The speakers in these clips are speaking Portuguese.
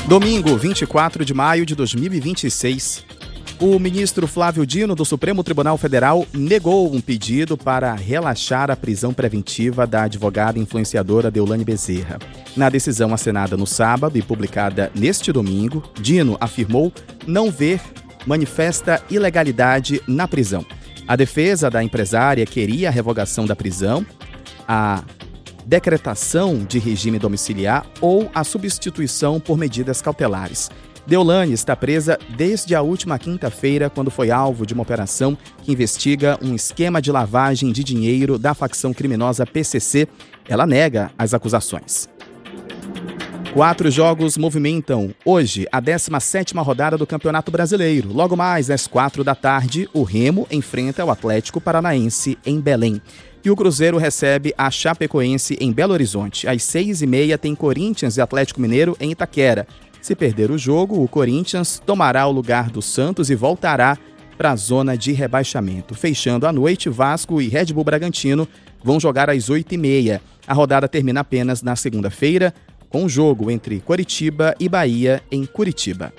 Domingo, 24 de maio de 2026. O ministro Flávio Dino, do Supremo Tribunal Federal, negou um pedido para relaxar a prisão preventiva da advogada influenciadora Deolane Bezerra. Na decisão assinada no sábado e publicada neste domingo, Dino afirmou não ver manifesta ilegalidade na prisão. A defesa da empresária queria a revogação da prisão, a decretação de regime domiciliar ou a substituição por medidas cautelares. Deolane está presa desde a última quinta-feira, quando foi alvo de uma operação que investiga um esquema de lavagem de dinheiro da facção criminosa PCC. Ela nega as acusações. 4 jogos movimentam hoje a 17ª rodada do Campeonato Brasileiro. Logo mais, às 16h, o Remo enfrenta o Atlético Paranaense em Belém. E o Cruzeiro recebe a Chapecoense em Belo Horizonte. Às 6h30 tem Corinthians e Atlético Mineiro em Itaquera. Se perder o jogo, o Corinthians tomará o lugar do Santos e voltará para a zona de rebaixamento. Fechando a noite, Vasco e Red Bull Bragantino vão jogar às 8h30. A rodada termina apenas na segunda-feira, com o jogo entre Coritiba e Bahia em Curitiba.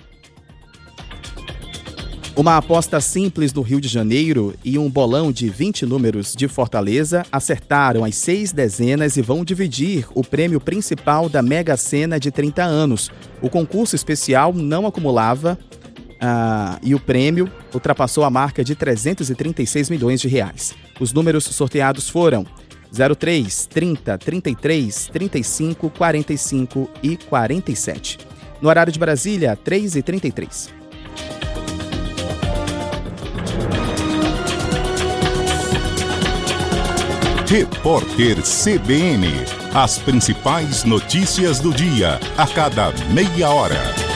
Uma aposta simples do Rio de Janeiro e um bolão de 20 números de Fortaleza acertaram as 6 dezenas e vão dividir o prêmio principal da Mega Sena de 30 anos. O concurso especial não acumulava e o prêmio ultrapassou a marca de 336 milhões de reais. Os números sorteados foram 03, 30, 33, 35, 45 e 47. No horário de Brasília, 3h33. Repórter CBN. As principais notícias do dia, a cada meia hora.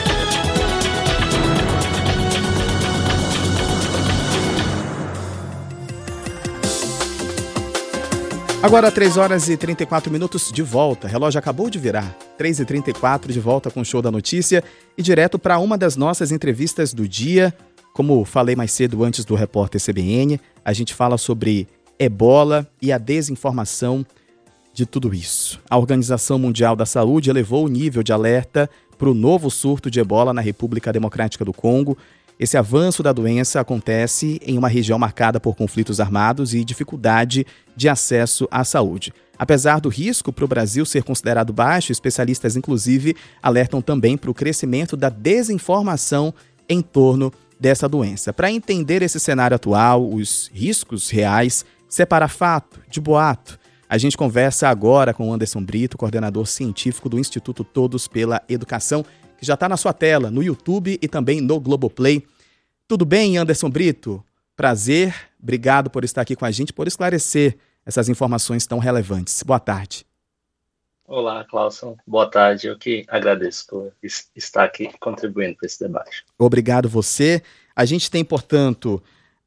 Agora 3h34 de volta. O relógio acabou de virar. 3h34 de volta com o Show da Notícia e direto para uma das nossas entrevistas do dia. Como falei mais cedo antes do Repórter CBN, a gente fala sobre Ebola e a desinformação de tudo isso. A Organização Mundial da Saúde elevou o nível de alerta para o novo surto de Ebola na República Democrática do Congo. Esse avanço da doença acontece em uma região marcada por conflitos armados e dificuldade de acesso à saúde. Apesar do risco para o Brasil ser considerado baixo, especialistas inclusive alertam também para o crescimento da desinformação em torno dessa doença. Para entender esse cenário atual, os riscos reais, separar fato de boato, a gente conversa agora com o Anderson Brito, coordenador científico do Instituto Todos pela Educação, que já está na sua tela, no YouTube e também no Globoplay. Tudo bem, Anderson Brito? Prazer, obrigado por estar aqui com a gente, por esclarecer essas informações tão relevantes. Boa tarde. Olá, Clauson. Boa tarde. Eu que agradeço por estar aqui contribuindo para esse debate. Obrigado você. A gente tem, portanto,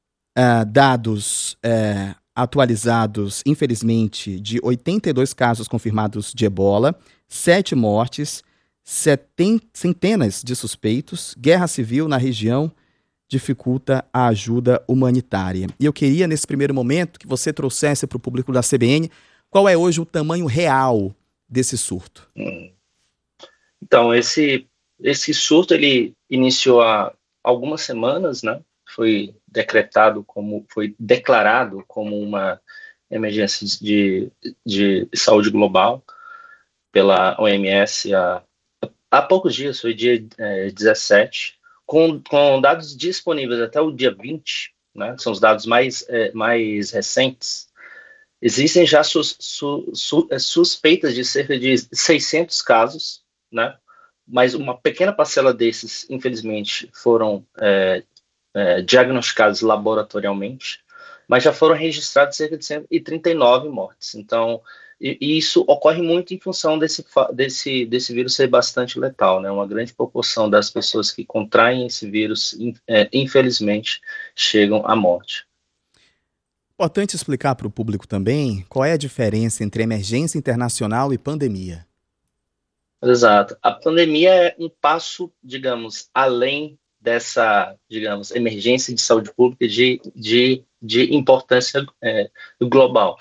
dados atualizados, infelizmente, de 82 casos confirmados de Ebola, 7 mortes, centenas de suspeitos, guerra civil na região dificulta a ajuda humanitária. E eu queria, nesse primeiro momento, que você trouxesse para o público da CBN qual é hoje o tamanho real desse surto. Então, esse surto ele iniciou há algumas semanas, né? Foi declarado como uma emergência de saúde global pela OMS há poucos dias, foi dia 17, com dados disponíveis até o dia 20, né? São os dados mais recentes. Existem já suspeitas de cerca de 600 casos, né? Mas uma pequena parcela desses, infelizmente, foram diagnosticados laboratorialmente, mas já foram registrados cerca de 139 mortes. Então, e isso ocorre muito em função desse vírus ser bastante letal, né? Uma grande proporção das pessoas que contraem esse vírus, infelizmente, chegam à morte. Importante explicar para o público também qual é a diferença entre emergência internacional e pandemia. Exato. A pandemia é um passo, digamos, além dessa, digamos, emergência de saúde pública de importância global.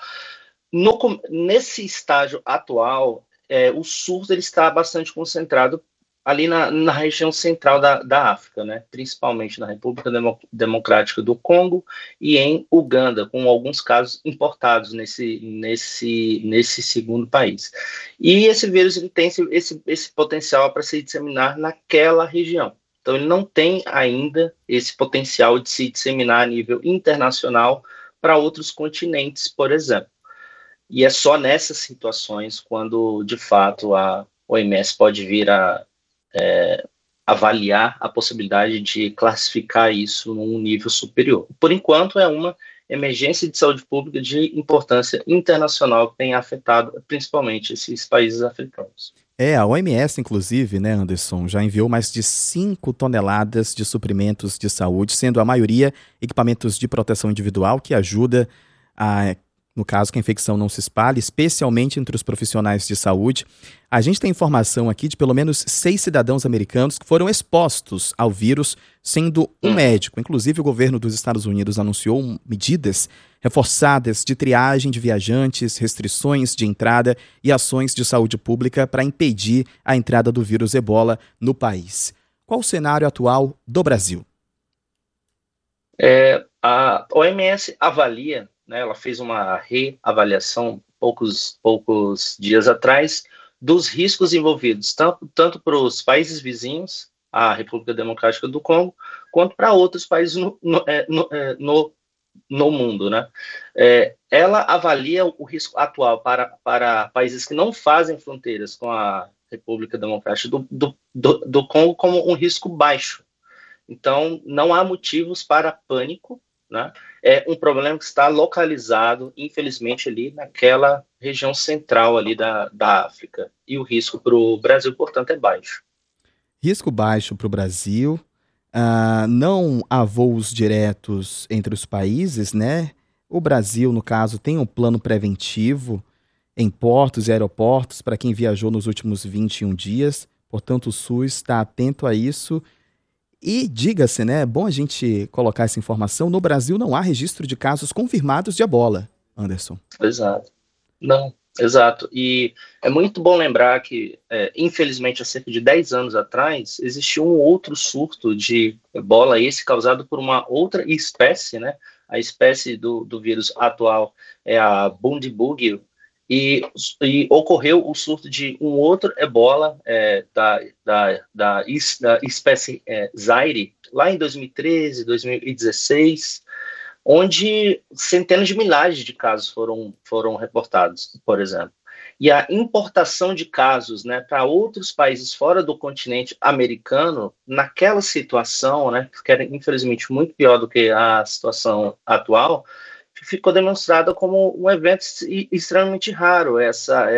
Nesse estágio atual, o surto ele está bastante concentrado ali na região central da África, né? Principalmente na República Democrática do Congo e em Uganda, com alguns casos importados nesse segundo país. E esse vírus ele tem esse potencial para se disseminar naquela região. Então, ele não tem ainda esse potencial de se disseminar a nível internacional para outros continentes, por exemplo. E é só nessas situações quando, de fato, a OMS pode vir a avaliar a possibilidade de classificar isso num nível superior. Por enquanto, é uma emergência de saúde pública de importância internacional que tem afetado principalmente esses países africanos. A OMS, inclusive, né, Anderson, já enviou mais de 5 toneladas de suprimentos de saúde, sendo a maioria equipamentos de proteção individual que ajuda no caso, que a infecção não se espalhe, especialmente entre os profissionais de saúde. A gente tem informação aqui de pelo menos 6 cidadãos americanos que foram expostos ao vírus, sendo um médico. Inclusive, o governo dos Estados Unidos anunciou medidas reforçadas de triagem de viajantes, restrições de entrada e ações de saúde pública para impedir a entrada do vírus Ebola no país. Qual o cenário atual do Brasil? A OMS avalia, né, ela fez uma reavaliação poucos dias atrás dos riscos envolvidos, tanto para os países vizinhos, a República Democrática do Congo, quanto para outros países no mundo, né? Ela avalia o risco atual para países que não fazem fronteiras com a República Democrática do Congo como um risco baixo. Então, não há motivos para pânico, né? É um problema que está localizado, infelizmente, ali naquela região central ali da África. E o risco para o Brasil, portanto, é baixo. Risco baixo para o Brasil. Não há voos diretos entre os países, né? O Brasil, no caso, tem um plano preventivo em portos e aeroportos para quem viajou nos últimos 21 dias. Portanto, o SUS está atento a isso. E diga-se, né, é bom a gente colocar essa informação, no Brasil não há registro de casos confirmados de ebola, Anderson. Exato. Não, exato. E é muito bom lembrar que, infelizmente, há cerca de 10 anos atrás, existiu um outro surto de ebola, esse causado por uma outra espécie, né? A espécie do vírus atual é a Bundibugyo, e ocorreu o surto de um outro ebola da espécie Zaire, lá em 2013, 2016, onde centenas de milhares de casos foram reportados, por exemplo. E a importação de casos, né, para outros países fora do continente americano, naquela situação, né, que era infelizmente muito pior do que a situação atual, ficou demonstrada como um evento extremamente raro, essa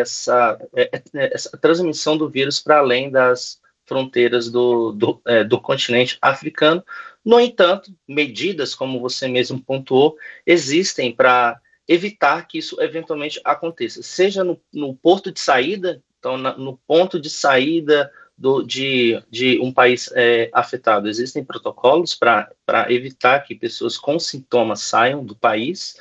transmissão do vírus para além das fronteiras do continente africano. No entanto, medidas, como você mesmo pontuou, existem para evitar que isso eventualmente aconteça, seja no porto de saída, então no ponto de saída de um país afetado. Existem protocolos para evitar que pessoas com sintomas saiam do país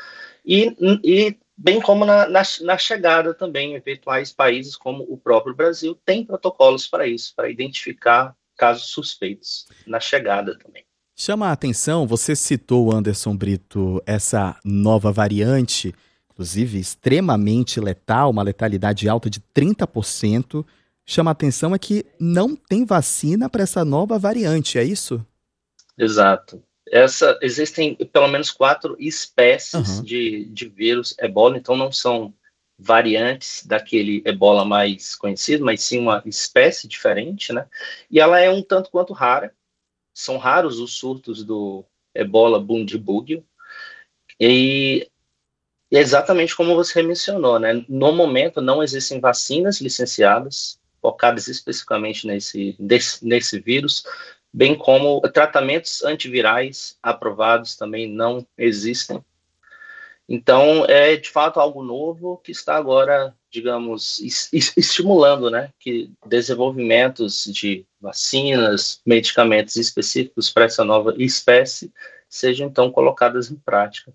e bem como na chegada também, eventuais países como o próprio Brasil têm protocolos para isso, para identificar casos suspeitos na chegada também. Chama a atenção, você citou, Anderson Brito, essa nova variante, inclusive extremamente letal, uma letalidade alta de 30%. Chama a atenção é que não tem vacina para essa nova variante, é isso? Exato. Existem pelo menos 4 espécies de vírus ebola, então não são variantes daquele ebola mais conhecido, mas sim uma espécie diferente, né? E ela é um tanto quanto rara. São raros os surtos do ebola Bundibugyo. E exatamente como você mencionou, né? No momento não existem vacinas licenciadas focadas especificamente nesse vírus, bem como tratamentos antivirais aprovados também não existem. Então, é de fato algo novo que está agora, digamos, estimulando, né, que desenvolvimentos de vacinas, medicamentos específicos para essa nova espécie sejam então colocadas em prática.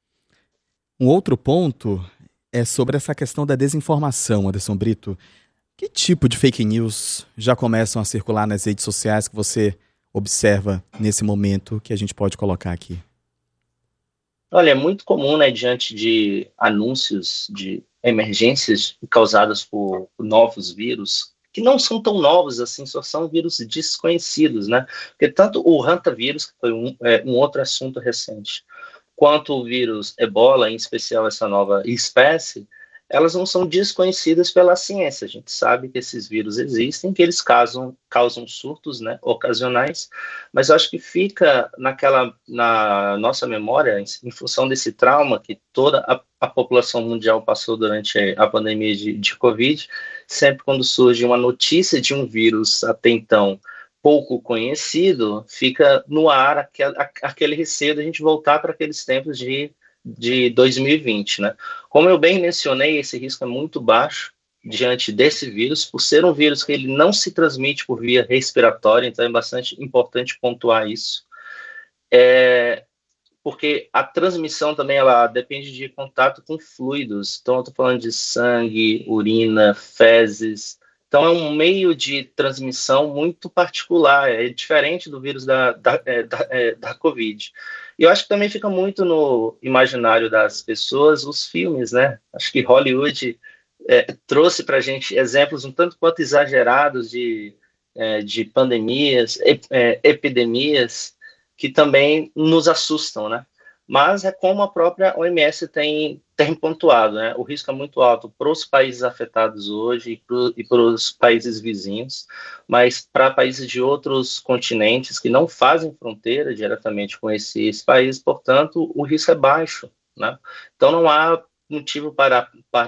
Um outro ponto é sobre essa questão da desinformação, Anderson Brito. Que tipo de fake news já começam a circular nas redes sociais que você observa nesse momento que a gente pode colocar aqui? Olha, é muito comum, né, diante de anúncios de emergências causadas por novos vírus, que não são tão novos assim, só são vírus desconhecidos, né? Porque tanto o hantavírus, que foi um outro assunto recente, quanto o vírus Ebola, em especial essa nova espécie, elas não são desconhecidas pela ciência. A gente sabe que esses vírus existem, que eles causam surtos, né, ocasionais, mas eu acho que fica na nossa memória, em função desse trauma que toda a população mundial passou durante a pandemia de Covid, sempre quando surge uma notícia de um vírus até então pouco conhecido, fica no ar aquele receio de a gente voltar para aqueles tempos de 2020, né? Como eu bem mencionei, esse risco é muito baixo diante desse vírus, por ser um vírus que ele não se transmite por via respiratória, então é bastante importante pontuar isso. Porque a transmissão também ela depende de contato com fluidos, então eu estou falando de sangue, urina, fezes. Então é um meio de transmissão muito particular, é diferente do vírus da Covid. E eu acho que também fica muito no imaginário das pessoas os filmes, né? Acho que Hollywood trouxe para a gente exemplos um tanto quanto exagerados de pandemias, epidemias, que também nos assustam, né? Mas é como a própria OMS tem pontuado, né? O risco é muito alto para os países afetados hoje e para os países vizinhos, mas para países de outros continentes que não fazem fronteira diretamente com esses países, portanto, o risco é baixo, né? Então não há motivo para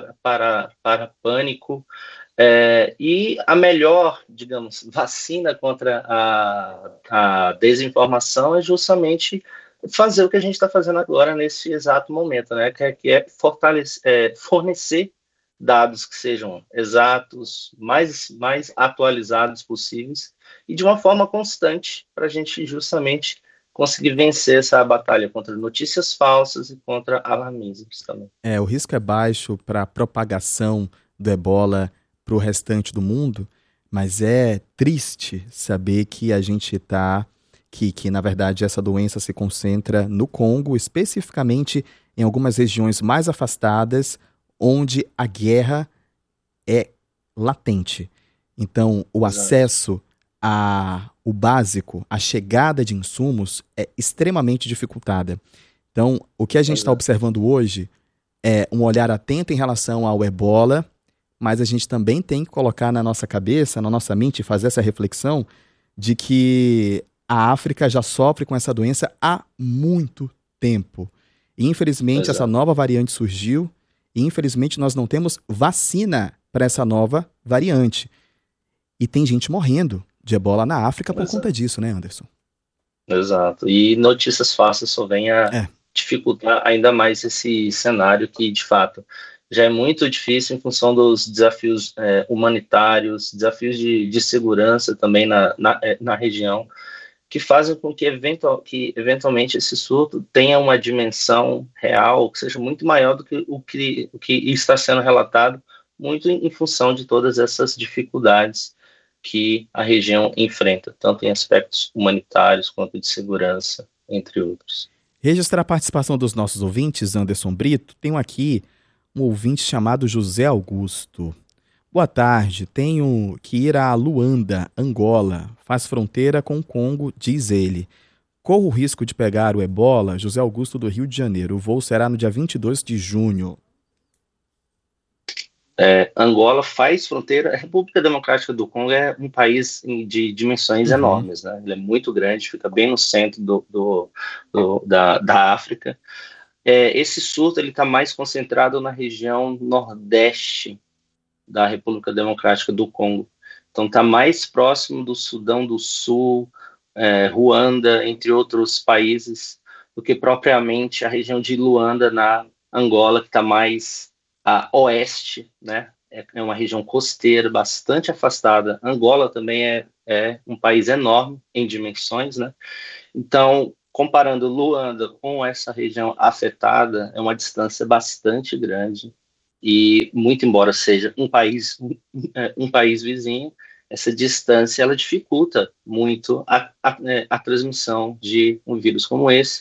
pânico. E a melhor, digamos, vacina contra a desinformação é justamente fazer o que a gente está fazendo agora nesse exato momento, né? Que é fornecer dados que sejam exatos, mais atualizados possíveis e de uma forma constante para a gente justamente conseguir vencer essa batalha contra notícias falsas e contra alarmismos também. O risco é baixo para a propagação do Ebola para o restante do mundo, mas é triste saber que a gente está, que na verdade essa doença se concentra no Congo, especificamente em algumas regiões mais afastadas, onde a guerra é latente. Então, o acesso ao básico, a chegada de insumos é extremamente dificultada. Então, o que a gente está observando hoje é um olhar atento em relação ao Ebola, mas a gente também tem que colocar na nossa cabeça, na nossa mente, fazer essa reflexão de que a África já sofre com essa doença há muito tempo. E, infelizmente, essa nova variante surgiu e, infelizmente, nós não temos vacina para essa nova variante. E tem gente morrendo de Ebola na África por conta disso, né, Anderson? Exato. E notícias fáceis só vêm a dificultar ainda mais esse cenário que, de fato, já é muito difícil em função dos desafios humanitários, desafios de segurança também na região, que fazem com que eventualmente esse surto tenha uma dimensão real, que seja muito maior do que o que está sendo relatado, muito em função de todas essas dificuldades que a região enfrenta, tanto em aspectos humanitários quanto de segurança, entre outros. Registrar a participação dos nossos ouvintes, Anderson Brito. Tenho aqui um ouvinte chamado José Augusto. Boa tarde, tenho que ir a Luanda, Angola. Faz fronteira com o Congo, diz ele. Corro o risco de pegar o Ebola? José Augusto, do Rio de Janeiro. O voo será no dia 22 de junho. Angola faz fronteira. A República Democrática do Congo é um país de dimensões enormes, né? Ele é muito grande, fica bem no centro da África. Esse surto está mais concentrado na região nordeste da República Democrática do Congo. Então está mais próximo do Sudão do Sul, Ruanda, entre outros países, do que propriamente a região de Luanda, na Angola, que está mais a oeste, né? É uma região costeira, bastante afastada. Angola também é um país enorme em dimensões, né? Então, comparando Luanda com essa região afetada, é uma distância bastante grande E muito embora seja um país vizinho, essa distância ela dificulta muito a transmissão de um vírus como esse,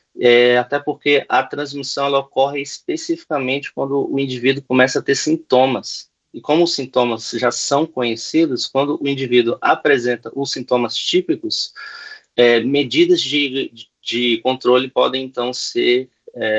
até porque a transmissão ela ocorre especificamente quando o indivíduo começa a ter sintomas. E como os sintomas já são conhecidos, quando o indivíduo apresenta os sintomas típicos, medidas de controle podem então ser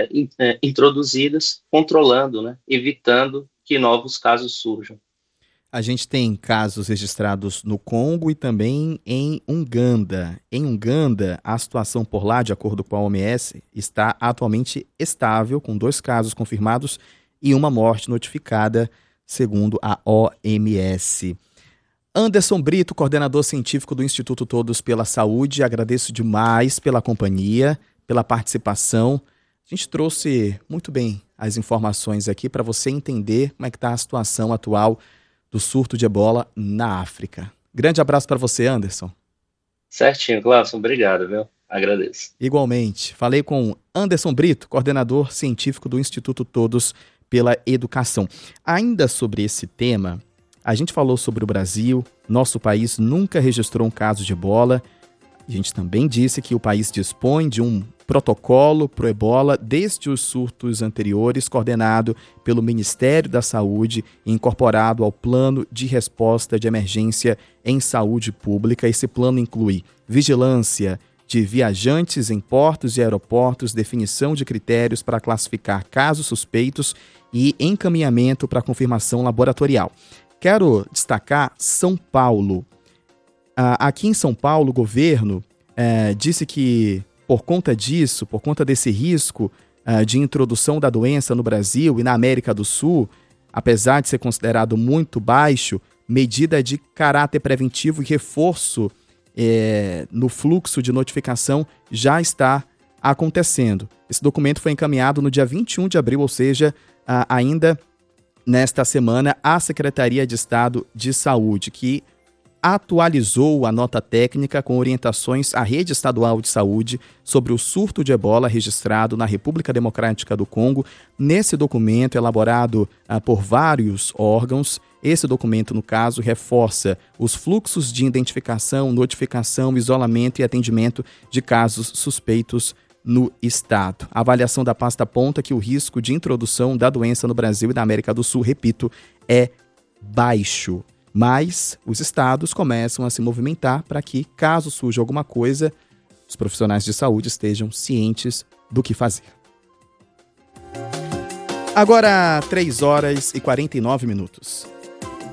introduzidas, controlando, né, evitando que novos casos surjam. A gente tem casos registrados no Congo e também em Uganda. Em Uganda, a situação por lá, de acordo com a OMS, está atualmente estável, com 2 casos confirmados e uma morte notificada, segundo a OMS. Anderson Brito, coordenador científico do Instituto Todos pela Saúde, agradeço demais pela companhia, pela participação. A gente trouxe muito bem as informações aqui para você entender como é que está a situação atual do surto de ebola na África. Grande abraço para você, Anderson. Certinho, Cláudio. Obrigado, viu? Agradeço. Igualmente. Falei com Anderson Brito, coordenador científico do Instituto Todos pela Educação. Ainda sobre esse tema, a gente falou sobre o Brasil. Nosso país nunca registrou um caso de ebola. A gente também disse que o país dispõe de um protocolo para o ebola desde os surtos anteriores, coordenado pelo Ministério da Saúde e incorporado ao Plano de Resposta de Emergência em Saúde Pública. Esse plano inclui vigilância de viajantes em portos e aeroportos, definição de critérios para classificar casos suspeitos e encaminhamento para confirmação laboratorial. Quero destacar São Paulo. Aqui em São Paulo, o governo disse que, por conta disso, por conta desse risco de introdução da doença no Brasil e na América do Sul, apesar de ser considerado muito baixo, medida de caráter preventivo e reforço no fluxo de notificação já está acontecendo. Esse documento foi encaminhado no dia 21 de abril, ou seja, ainda nesta semana, à Secretaria de Estado de Saúde, que atualizou a nota técnica com orientações à Rede Estadual de Saúde sobre o surto de ebola registrado na República Democrática do Congo. Nesse documento, elaborado por vários órgãos, esse documento, no caso, reforça os fluxos de identificação, notificação, isolamento e atendimento de casos suspeitos no estado. A avaliação da pasta aponta que o risco de introdução da doença no Brasil e na América do Sul, repito, é baixo. Mas os estados começam a se movimentar para que, caso surja alguma coisa, os profissionais de saúde estejam cientes do que fazer. Agora, 3 horas e 49 minutos.